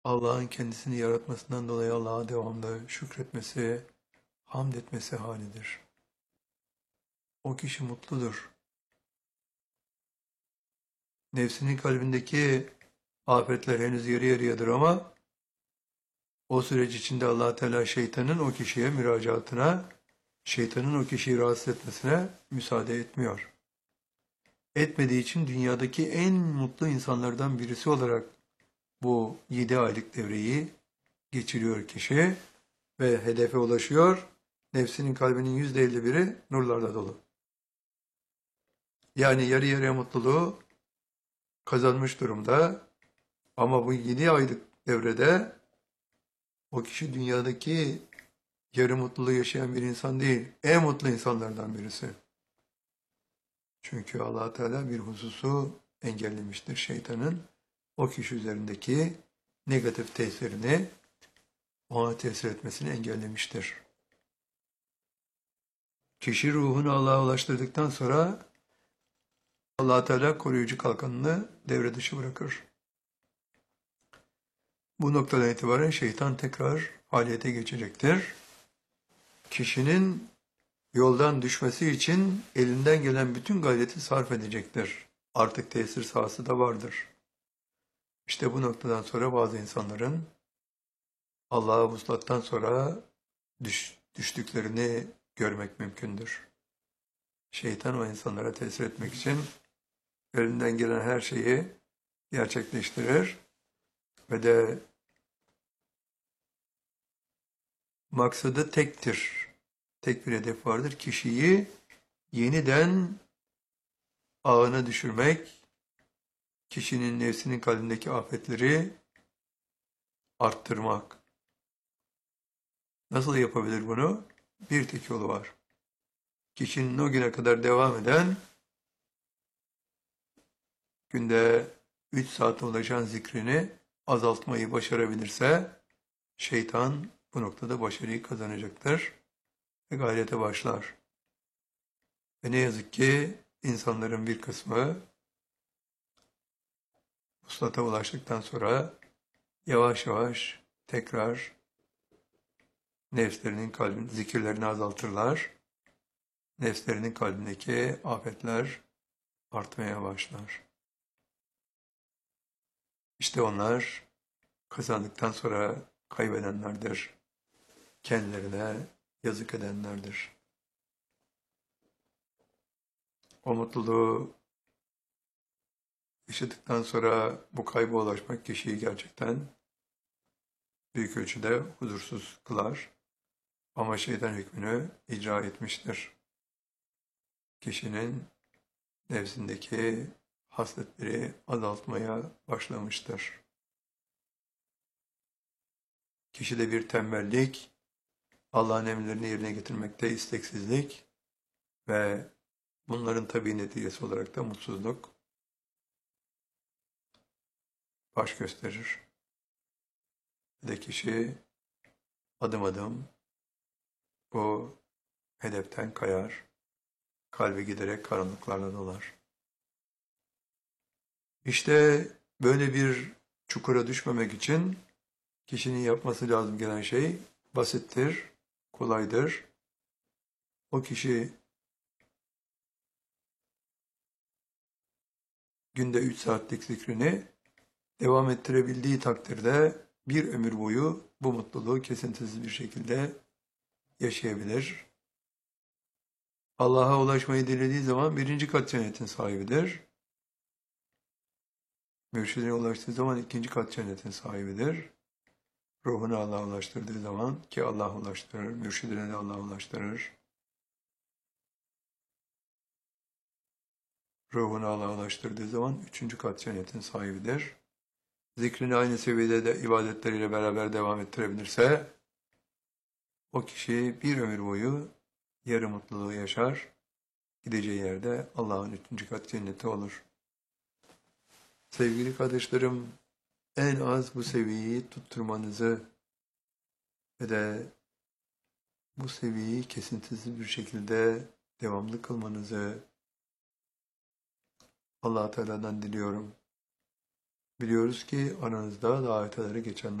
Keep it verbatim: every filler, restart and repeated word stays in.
Allah'ın kendisini yaratmasından dolayı Allah'a devamlı şükretmesi, hamd etmesi halidir. O kişi mutludur. Nefsinin kalbindeki afetler henüz yarı yarıyadır ama o süreç içinde Allah Teala şeytanın o kişiye müracaatına, şeytanın o kişiyi rahatsız etmesine müsaade etmiyor. Etmediği için dünyadaki en mutlu insanlardan birisi olarak bu yedi aylık devreyi geçiriyor kişi ve hedefe ulaşıyor. Nefsinin kalbinin yüzde elli biri nurlarla dolu. Yani yarı yarıya mutluluğu kazanmış durumda. Ama bu yedi aylık devrede o kişi dünyadaki yarı mutluluğu yaşayan bir insan değil. En mutlu insanlardan birisi. Çünkü Allah Teala bir hususu engellemiştir şeytanın. O kişi üzerindeki negatif tesirini ona tesir etmesini engellemiştir. Kişi ruhunu Allah'a ulaştırdıktan sonra Allah Teala koruyucu kalkanını devre dışı bırakır. Bu noktadan itibaren şeytan tekrar faaliyete geçecektir. Kişinin yoldan düşmesi için elinden gelen bütün gayreti sarf edecektir. Artık tesir sahası da vardır. İşte bu noktadan sonra bazı insanların Allah'a vuslattan sonra düş, düştüklerini görmek mümkündür. Şeytan o insanlara tesir etmek için elinden gelen her şeyi gerçekleştirir ve de maksadı tektir. Tek bir hedef vardır. Kişiyi yeniden ağına düşürmek, kişinin nefsinin kalbindeki afetleri arttırmak. Nasıl yapabilir bunu? Bir tek yolu var. Kişinin o güne kadar devam eden, günde üç saate ulaşan zikrini azaltmayı başarabilirse, şeytan bu noktada başarıyı kazanacaktır ve gayrete başlar. Ve ne yazık ki insanların bir kısmı vuslata ulaştıktan sonra yavaş yavaş tekrar nefslerinin kalbin zikirlerini azaltırlar. Nefslerinin kalbindeki afetler artmaya başlar. İşte onlar kazandıktan sonra kaybedenlerdir. Kendilerine yazık edenlerdir. O mutluluğu yaşadıktan sonra bu kayba ulaşmak kişiyi gerçekten büyük ölçüde huzursuz kılar. Ama şeytan hükmünü icra etmiştir. Kişinin nefsindeki hasletleri azaltmaya başlamıştır. Kişide bir tembellik, Allah'ın emirlerini yerine getirmekte isteksizlik ve bunların tabii neticesi olarak da mutsuzluk baş gösterir. Ve de kişi adım adım bu hedeften kayar, kalbi giderek karanlıklarla dolar. İşte böyle bir çukura düşmemek için kişinin yapması lazım gelen şey basittir, kolaydır. O kişi günde üç saatlik zikrini devam ettirebildiği takdirde bir ömür boyu bu mutluluğu kesintisiz bir şekilde yaşayabilir. Allah'a ulaşmayı dilediği zaman birinci kat cennetin sahibidir. Mürşidine ulaştığı zaman ikinci kat cennetin sahibidir. Ruhunu Allah'a ulaştırdığı zaman ki Allah ulaştırır, mürşidine de Allah ulaştırır. Ruhunu Allah'a ulaştırdığı zaman üçüncü kat cennetin sahibidir. Zikrini aynı seviyede de ibadetleriyle beraber devam ettirebilirse o kişi bir ömür boyu yarı mutluluğu yaşar. Gideceği yerde Allah'ın üçüncü kat cenneti olur. Sevgili kardeşlerim, en az bu seviyeyi tutturmanızı ve de bu seviyeyi kesintisiz bir şekilde devamlı kılmanızı Allah Teala'dan diliyorum. Biliyoruz ki aranızda davetileri geçenler